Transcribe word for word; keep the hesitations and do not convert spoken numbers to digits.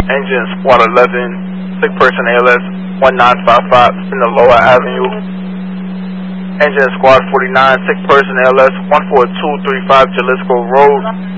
Engine Squad eleven, sick person A L S one nine five five in the Lower Avenue. Engine Squad forty-nine, sick person A L S one four two three five Jalisco Road.